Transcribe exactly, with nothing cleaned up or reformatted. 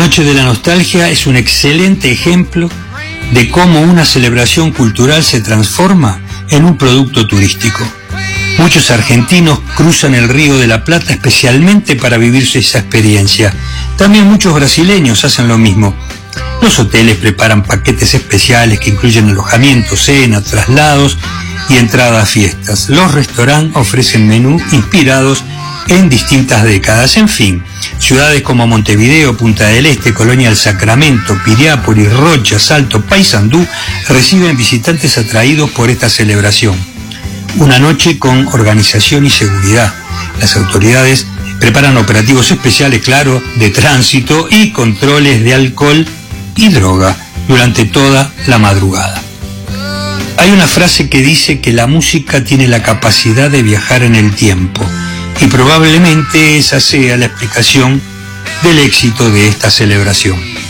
Noche de la Nostalgia es un excelente ejemplo de cómo una celebración cultural se transforma en un producto turístico. Muchos argentinos cruzan el Río de la Plata especialmente para vivirse esa experiencia. También muchos brasileños hacen lo mismo. Los hoteles preparan paquetes especiales que incluyen alojamiento, cena, traslados y entrada a fiestas. Los restaurantes ofrecen menús inspirados en distintas décadas. En fin, ciudades como Montevideo, Punta del Este, Colonia del Sacramento, Piriápolis, Rocha, Salto, Paysandú reciben visitantes atraídos por esta celebración. Una noche con organización y seguridad. Las autoridades preparan operativos especiales, claro, de tránsito y controles de alcohol y droga durante toda la madrugada. Hay una frase que dice que la música tiene la capacidad de viajar en el tiempo, y probablemente esa sea la explicación del éxito de esta celebración.